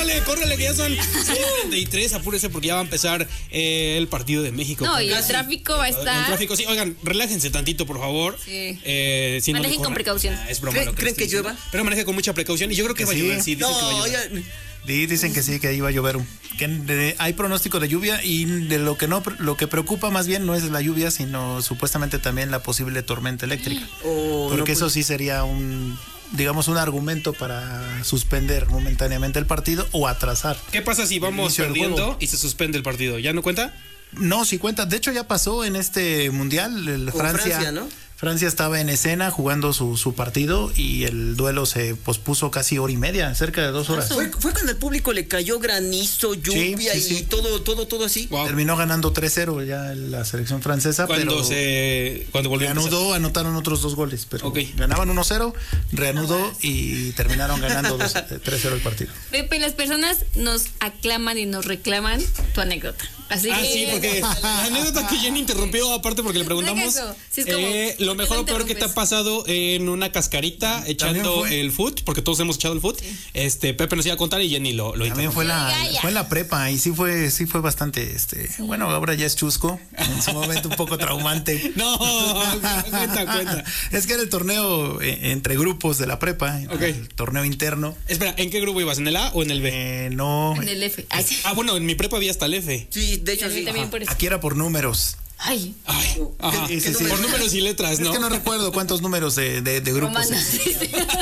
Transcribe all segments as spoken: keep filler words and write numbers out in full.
córrele, córrele, que ya son seis treinta y tres, apúrese porque ya va a empezar eh, el partido de México. No, y el tráfico va a estar. El tráfico, sí, oigan, relájense tantito, por favor. Sí. Eh, si Manejen no con precaución. Ah, es broma. ¿Creen, lo que ¿creen que llueva? Pero maneje con mucha precaución y yo creo que, Que va a sí. llover, sí, dicen que va a No, llover. ya. Sí, dicen que sí, que ahí va a llover. Que de- hay pronóstico de lluvia y de lo que no, lo que preocupa más bien no es la lluvia, sino supuestamente también la posible tormenta eléctrica. Oh, Porque no, eso sí sería un, digamos, un argumento para suspender momentáneamente el partido o atrasar. ¿Qué pasa si vamos inicio del perdiendo juego. y se suspende el partido? ¿Ya no cuenta? No, sí cuenta. De hecho, ya pasó en este mundial. El Con Francia, Francia, ¿no? Francia estaba en escena jugando su, su partido y el duelo se pospuso casi hora y media, cerca de dos horas. Fue, fue cuando al público le cayó granizo, lluvia Sí, sí, y sí. todo, todo, todo así. Wow. Terminó ganando tres cero ya la selección francesa, Cuando pero se cuando volvió a empezar. reanudó, anotaron otros dos goles, pero Ok. ganaban uno cero, reanudó y terminaron ganando dos- tres cero el partido. Pepe, las personas nos aclaman y nos reclaman tu anécdota. Así Ah, que. sí, porque la anécdota que Jenny interrumpió, aparte porque le preguntamos Deja eso. Sí, es como, eh, lo ¿por qué mejor lo o peor que te ha interrumpes? pasado en una cascarita echando fue. el foot, porque todos hemos echado el foot. Este, Pepe nos iba a contar y Jenny lo, lo También interrumpió. fue la, Ya, ya. fue la prepa y sí fue, sí fue bastante, este, bueno, ahora ya es chusco, en su momento un poco traumante. No, cuenta, cuenta. Es que era el torneo eh, entre grupos de la prepa, Ok. el torneo interno. Espera, ¿en qué grupo ibas? ¿En el A o en el B? Eh, no, En el F. Ay, sí. Ah, bueno, en mi prepa había hasta el F. Sí, de hecho A mí sí. también por eso. aquí era por números. Ay, Ay, ajá. Sí, sí, sí. Por números y letras, ¿no? Es que no recuerdo cuántos números de, de, de grupos. romana. Sí, sí.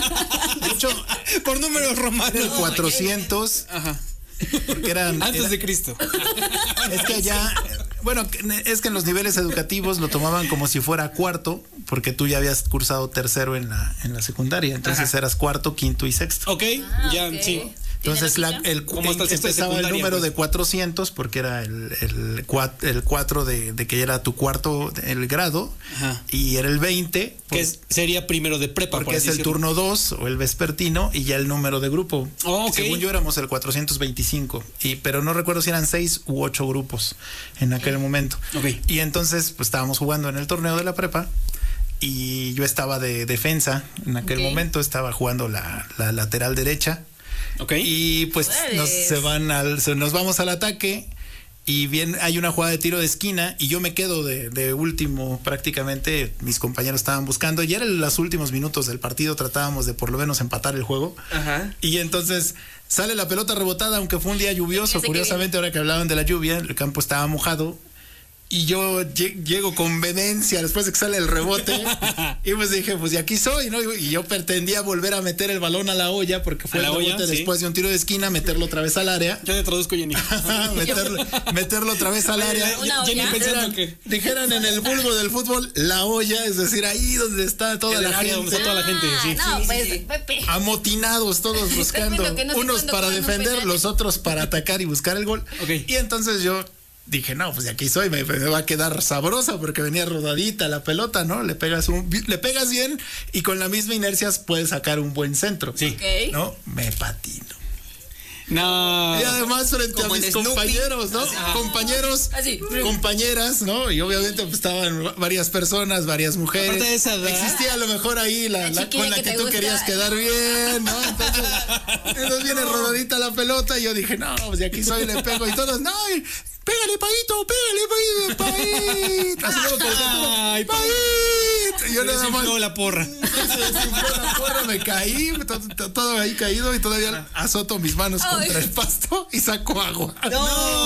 De hecho, Por números romanos. era el cuatrocientos, Ajá. porque eran... Antes era- de Cristo. Es que allá, bueno, es que en los niveles educativos lo tomaban como si fuera cuarto, porque tú ya habías cursado tercero en la, en la secundaria, entonces Ajá. eras cuarto, quinto y sexto. Ok, ya, ok. sí. Entonces la, lógica? el, Como hasta el sexto de empezaba el secundaria, número pues. de cuatrocientos porque era el, el, cua- el cuatro de, de que era tu cuarto el grado, Ajá. y era el veinte por- Que es- sería primero de prepa, por porque es así el decirlo. turno dos o el vespertino y ya el número de grupo. Oh, ok. Según yo éramos el cuatrocientos veinticinco, y, pero no recuerdo si eran seis u ocho grupos en aquel momento. Ok. Y entonces pues estábamos jugando en el torneo de la prepa y yo estaba de defensa en aquel Ok. momento, estaba jugando la, la lateral derecha. Ok. Y pues Órale. nos, se van al, se- nos vamos al ataque y bien hay una jugada de tiro de esquina y yo me quedo de, de último prácticamente. Mis compañeros estaban buscando y eran los últimos minutos del partido, tratábamos de por lo menos empatar el juego. Ajá. Y entonces sale la pelota rebotada, aunque fue un día lluvioso. Ya sé que Curiosamente, ahora que hablaban de la lluvia, el campo estaba mojado. Y yo lle- llego con vehemencia después de que sale el rebote. Y pues dije, pues de aquí soy, ¿no? Y yo pretendía volver a meter el balón a la olla, porque fue ¿A la el rebote olla? Sí. después de un tiro de esquina, meterlo otra vez al área. Yo te traduzco, Jenny. meterlo, meterlo otra vez al área. Una Jenny olla. pensando Dijeran, que dijeran en el vulgo del fútbol, la olla, es decir, ahí donde está toda En el la área gente. donde está toda la gente, sí. Ah, no, Sí, pues, sí, sí. Pepe. Amotinados todos buscando, Pepe, lo que no sé unos cuándo para juegan un defender, penal. los otros para atacar y buscar el gol. Ok. Y entonces yo dije, no, pues de aquí soy, me, me va a quedar sabrosa porque venía rodadita la pelota, ¿no? Le pegas un, le pegas bien y con la misma inercia puedes sacar un buen centro. Sí. Ok. ¿No? Me patino. No. Y además frente Como a en mis Snoopy. compañeros, ¿no? Compañeros, Así. compañeras, ¿no? Y obviamente pues, estaban varias personas, varias mujeres. Aparte de esa edad. Existía a lo mejor ahí la, La la- chiquilla con la que que, te tú gusta. querías quedar bien, ¿no? Entonces, entonces viene rodadita la pelota y yo dije, no, pues de aquí soy, le pego y todos, no, y, pégale, Paito, pégale, Paito, así como caricatura, Ay, Paito. Y yo Se nada más desinfló la porra. se desinfló la porra, me caí, to- to- todo ahí caído y todavía azoto mis manos Ay. contra el pasto y saco agua. No.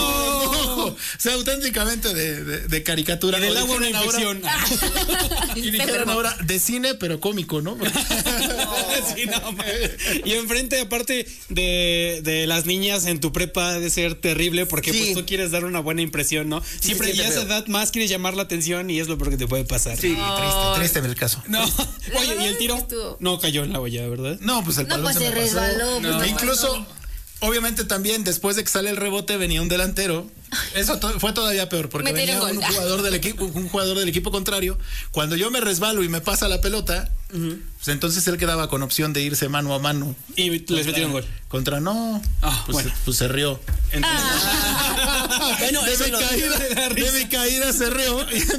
O sea, auténticamente de, de, de caricatura. En el O agua una dijeron ahora- infección. Y dijeron ahora de cine, pero cómico, ¿no? Porque- Sí, no, man. Y enfrente, aparte de, de las niñas en tu prepa, ha de ser terrible porque Sí. pues tú quieres dar una buena impresión, ¿no? Siempre se siente ya a esa feo. edad más quieres llamar la atención y es lo peor que te puede pasar. Sí. Triste, triste en el caso. No. La Oye, verdad ¿y el es tiro? que estuvo- No cayó en la olla, ¿verdad? No, pues el No, balón pues se, se me pasó. resbaló, pues, No. no Incluso, pasó. obviamente también después de que sale el rebote venía un delantero. Eso to- fue todavía peor porque Metieron venía un gol. jugador del equipo, un jugador del equipo contrario. Cuando yo me resbalo y me pasa la pelota, pues entonces él quedaba con opción de irse mano a mano. Y les metieron gol. Contra no, Ah, pues, bueno. pues se rió. Entonces, Bueno, de, eso mi lo- caída, de mi caída se rió y